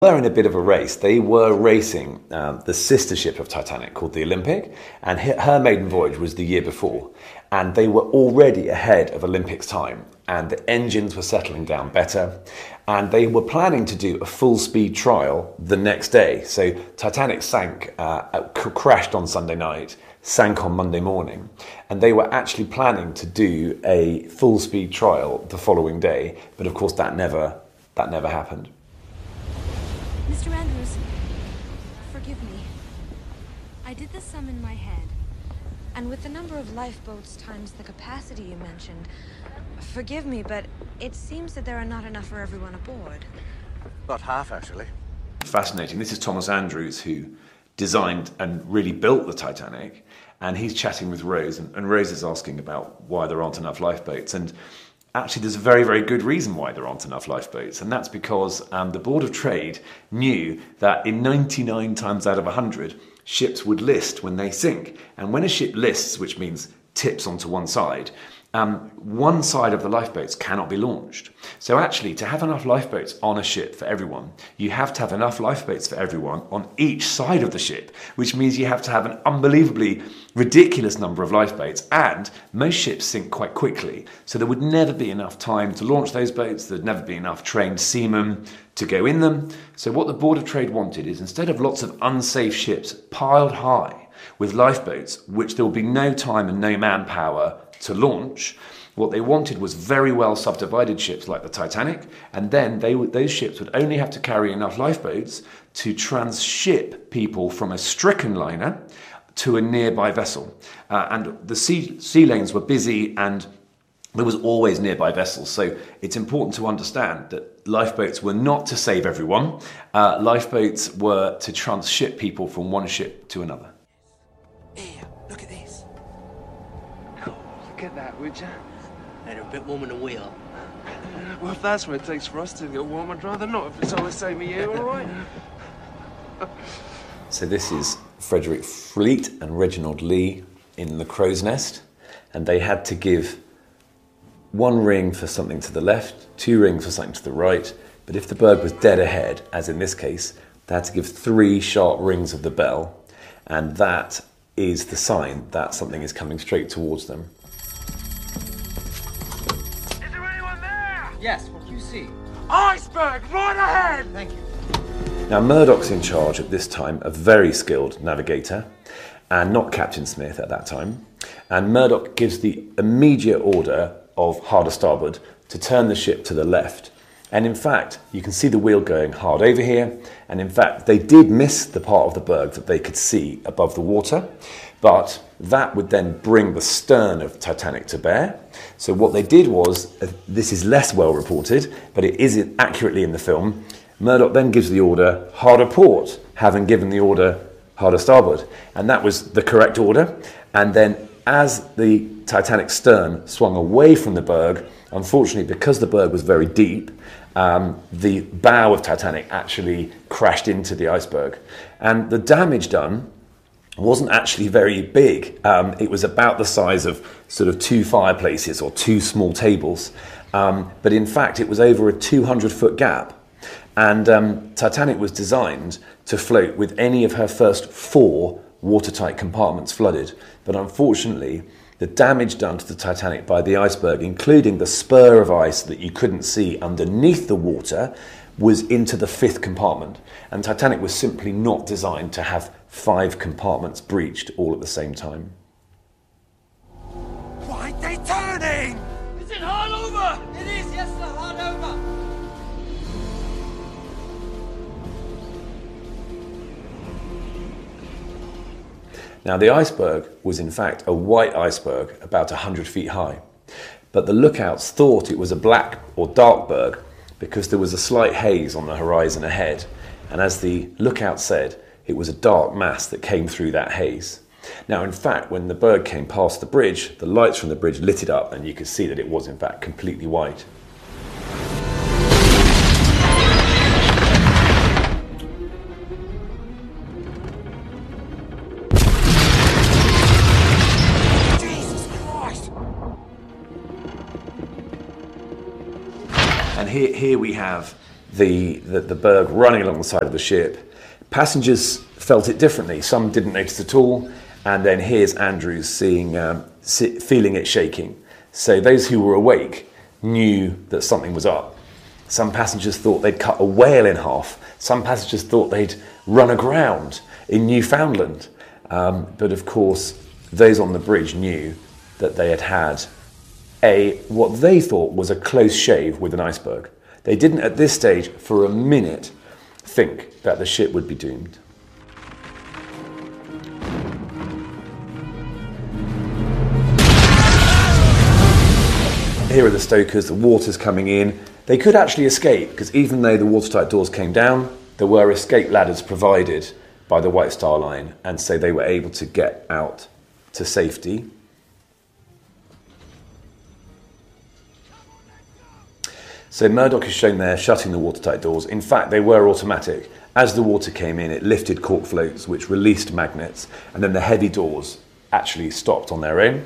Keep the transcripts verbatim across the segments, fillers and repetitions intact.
Were in a bit of a race. They were racing um, the sister ship of Titanic called the Olympic, and her maiden voyage was the year before, and they were already ahead of Olympic's time, and the engines were settling down better, and they were planning to do a full speed trial the next day. So Titanic sank, uh, crashed on Sunday night, sank on Monday morning, and they were actually planning to do a full speed trial the following day, but of course that never that never happened. Mister Andrews, forgive me. I did the sum in my head, and with the number of lifeboats times the capacity you mentioned, forgive me, but it seems that there are not enough for everyone aboard. About half, actually. Fascinating. This is Thomas Andrews, who designed and really built the Titanic, and he's chatting with Rose, and, and Rose is asking about why there aren't enough lifeboats. And actually, there's a very, very good reason why there aren't enough lifeboats, and that's because um, the Board of Trade knew that in ninety-nine times out of one hundred, ships would list when they sink. And when a ship lists, which means tips onto one side, um, one side of the lifeboats cannot be launched. So actually, to have enough lifeboats on a ship for everyone, you have to have enough lifeboats for everyone on each side of the ship, which means you have to have an unbelievably ridiculous number of lifeboats, and most ships sink quite quickly, so there would never be enough time to launch those boats. There'd never be enough trained seamen to go in them. So what the Board of Trade wanted is, instead of lots of unsafe ships piled high with lifeboats, which there would be no time and no manpower to launch, what they wanted was very well subdivided ships like the Titanic, and then they would, those ships would only have to carry enough lifeboats to transship people from a stricken liner to a nearby vessel. Uh, and the sea, sea lanes were busy, and there was always nearby vessels. So it's important to understand that lifeboats were not to save everyone. Uh, lifeboats were to transship people from one ship to another. Here, look at this. Oh, look at that, would you? And a bit warm in the wheel. Well, if that's what it takes for us to get warm, I'd rather not if it's always saving you, all right? So this is Frederick Fleet and Reginald Lee in the Crow's Nest, and they had to give one ring for something to the left, two rings for something to the right, but if the bird was dead ahead, as in this case, they had to give three sharp rings of the bell, and that is the sign that something is coming straight towards them. Is there anyone there? Yes, what do you see? Iceberg, right ahead! Thank you. Now Murdoch's in charge at this time, a very skilled navigator, and not Captain Smith at that time, and Murdoch gives the immediate order of hard a starboard to turn the ship to the left. And in fact, you can see the wheel going hard over here, and in fact they did miss the part of the berg that they could see above the water, but that would then bring the stern of Titanic to bear. So what they did was, uh, this is less well reported, but it is accurately in the film, Murdoch then gives the order hard a port, having given the order hard a starboard, and that was the correct order. And then as the Titanic's stern swung away from the berg, unfortunately, because the berg was very deep, um, the bow of Titanic actually crashed into the iceberg. And the damage done wasn't actually very big. Um, it was about the size of sort of two fireplaces or two small tables. Um, but in fact, it was over a two hundred foot gap. And um, Titanic was designed to float with any of her first four watertight compartments flooded. But unfortunately, the damage done to the Titanic by the iceberg, including the spur of ice that you couldn't see underneath the water, was into the fifth compartment. And Titanic was simply not designed to have five compartments breached all at the same time. Why are they turning? Is it hard over? It is, yes, sir, hard over. Now, the iceberg was in fact a white iceberg about one hundred feet high, but the lookouts thought it was a black or dark berg because there was a slight haze on the horizon ahead, and as the lookout said, it was a dark mass that came through that haze. Now, in fact, when the berg came past the bridge, the lights from the bridge lit it up, and you could see that it was in fact completely white. And here, here we have the, the, the berg running along the side of the ship. Passengers felt it differently. Some didn't notice at all. And then here's Andrews seeing, um, see, feeling it shaking. So those who were awake knew that something was up. Some passengers thought they'd cut a whale in half. Some passengers thought they'd run aground in Newfoundland. Um, but of course, those on the bridge knew that they had had a what they thought was a close shave with an iceberg. They didn't at this stage for a minute think that the ship would be doomed. Here are the stokers, the water's coming in. They could actually escape, because even though the watertight doors came down, there were escape ladders provided by the White Star Line, and so they were able to get out to safety. So Murdoch is shown there shutting the watertight doors. In fact, they were automatic. As the water came in, it lifted cork floats, which released magnets, and then the heavy doors actually stopped on their own.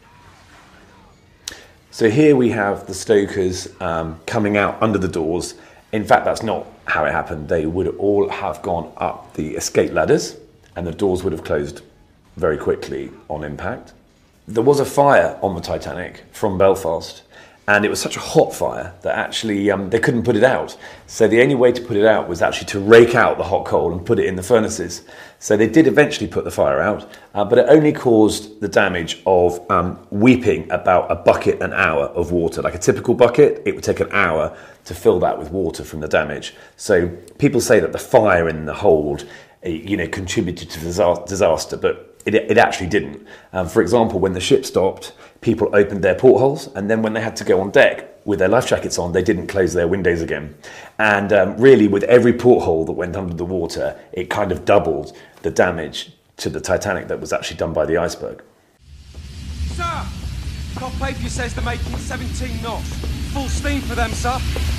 So here we have the stokers um, coming out under the doors. In fact, that's not how it happened. They would all have gone up the escape ladders, and the doors would have closed very quickly on impact. There was a fire on the Titanic from Belfast, and it was such a hot fire that actually um, they couldn't put it out. So the only way to put it out was actually to rake out the hot coal and put it in the furnaces. So they did eventually put the fire out, uh, but it only caused the damage of um, weeping about a bucket an hour of water. Like a typical bucket, it would take an hour to fill that with water from the damage. So people say that the fire in the hold, you know, contributed to the disaster, but It, it actually didn't. Um, for example, when the ship stopped, people opened their portholes, and then when they had to go on deck with their life jackets on, they didn't close their windows again. And um, really, with every porthole that went under the water, it kind of doubled the damage to the Titanic that was actually done by the iceberg. Sir! Cop paper says they're making seventeen knots. Full steam for them, sir.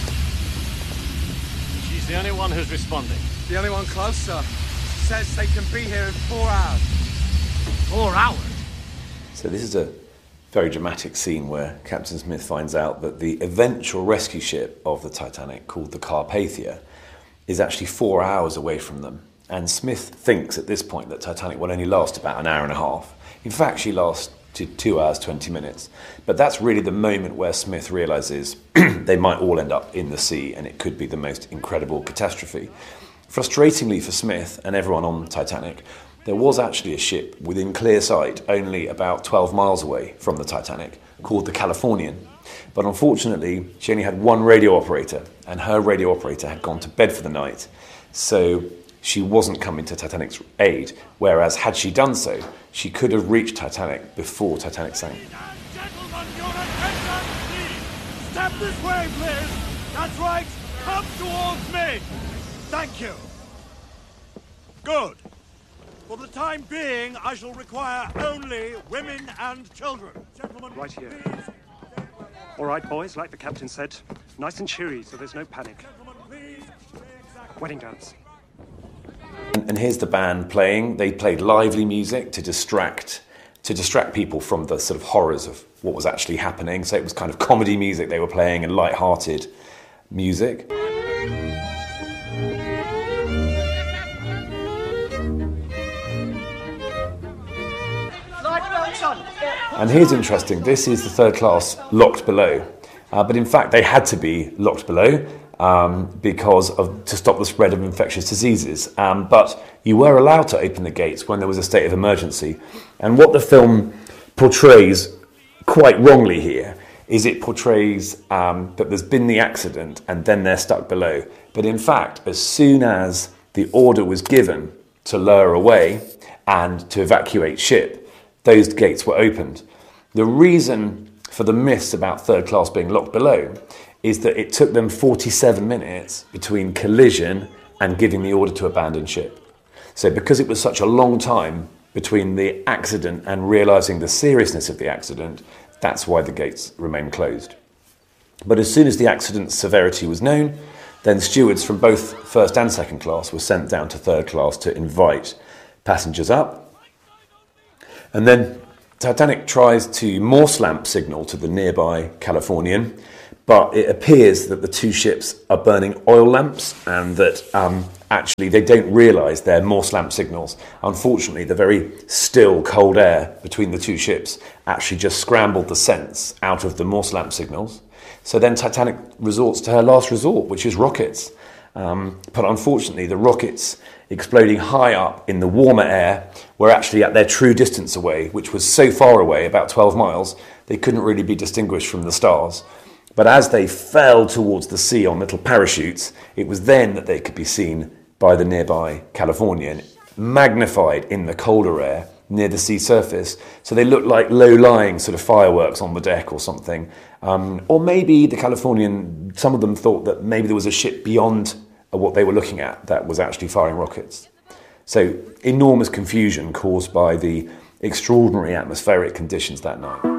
She's the only one who's responding. The only one close, sir. Says they can be here in four hours. Four hours? So this is a very dramatic scene where Captain Smith finds out that the eventual rescue ship of the Titanic, called the Carpathia, is actually four hours away from them. And Smith thinks at this point that Titanic will only last about an hour and a half. In fact, she lasted two hours, twenty minutes. But that's really the moment where Smith realises they might all end up in the sea, and it could be the most incredible catastrophe. Frustratingly for Smith and everyone on Titanic, there was actually a ship within clear sight, only about twelve miles away from the Titanic, called the Californian. But unfortunately, she only had one radio operator, and her radio operator had gone to bed for the night. So she wasn't coming to Titanic's aid, whereas had she done so, she could have reached Titanic before Titanic sank. Gentlemen, your attention, please! Step this way, please! That's right! Come towards me! Thank you! Good. For the time being, I shall require only women and children. Gentlemen, right here. please. All right, boys, like the captain said, nice and cheery, so there's no panic. Gentlemen, please. Wedding dance. And, and here's the band playing. They played lively music to distract to distract people from the sort of horrors of what was actually happening. So it was kind of comedy music they were playing and light-hearted music. And here's interesting, this is the third class locked below, uh, but in fact they had to be locked below um, because of to stop the spread of infectious diseases, um, but you were allowed to open the gates when there was a state of emergency. And what the film portrays quite wrongly here is it portrays um, that there's been the accident and then they're stuck below, but in fact as soon as the order was given to lower away and to evacuate ship, those gates were opened. The reason for the myths about third class being locked below is that it took them forty-seven minutes between collision and giving the order to abandon ship. So because it was such a long time between the accident and realising the seriousness of the accident, that's why the gates remained closed. But as soon as the accident's severity was known, then stewards from both first and second class were sent down to third class to invite passengers up. And then Titanic tries to Morse lamp signal to the nearby Californian, but it appears that the two ships are burning oil lamps and that um, actually they don't realise they're Morse lamp signals. Unfortunately, the very still, cold air between the two ships actually just scrambled the sense out of the Morse lamp signals. So then Titanic resorts to her last resort, which is rockets. Um, but unfortunately, the rockets exploding high up in the warmer air were actually at their true distance away, which was so far away, about twelve miles, they couldn't really be distinguished from the stars. But as they fell towards the sea on little parachutes, it was then that they could be seen by the nearby Californian, magnified in the colder air near the sea surface. So they looked like low-lying sort of fireworks on the deck or something. Um, or maybe the Californian, some of them thought that maybe there was a ship beyond what they were looking at that was actually firing rockets. So enormous confusion caused by the extraordinary atmospheric conditions that night.